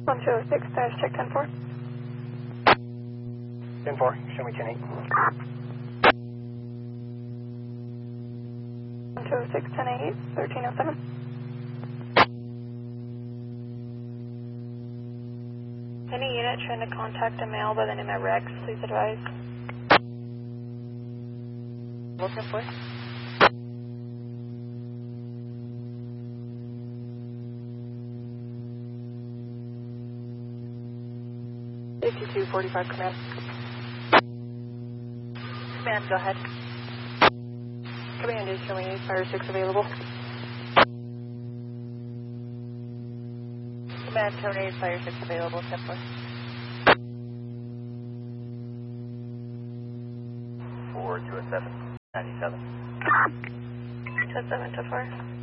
1206 check 10-4. 10-4, show me 10-8. 1206 10-8, 1307. Any unit trying to contact a male by the name of Rex, please advise. Looking for? $5245 command. Command, go ahead. Command is showing Fire 6 available. Command, terminated, Fire 6 available, 10-4. 4 to a 7, 97. 2-7 to 4.